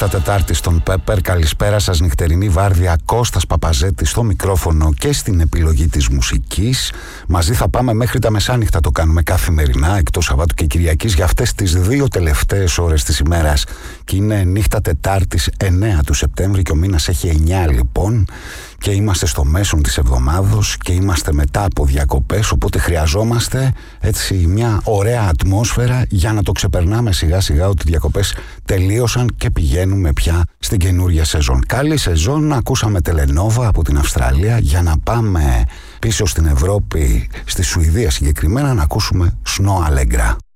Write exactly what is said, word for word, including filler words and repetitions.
νύχτα Τετάρτη στον Πέπερ. Καλησπέρα σας, νυχτερινή βάρδια. Κώστας Παπαζέτης στο μικρόφωνο και στην επιλογή της μουσικής. Μαζί θα πάμε μέχρι τα μεσάνυχτα, το κάνουμε καθημερινά, εκτός Σαββάτου και Κυριακής, για αυτές τις δύο τελευταίες ώρες της ημέρας. Και είναι νύχτα Τετάρτης εννέα του Σεπτέμβρη και ο μήνας έχει εννέα λοιπόν. Και είμαστε στο μέσον της εβδομάδος και είμαστε μετά από διακοπές, οπότε χρειαζόμαστε έτσι μια ωραία ατμόσφαιρα για να το ξεπερνάμε σιγά σιγά ότι οι διακοπές τελείωσαν και πηγαίνουμε πια στην καινούργια σεζόν. Καλή σεζόν, ακούσαμε Τελενόβα από την Αυστραλία, για να πάμε πίσω στην Ευρώπη, στη Σουηδία συγκεκριμένα, να ακούσουμε Snow Allegra.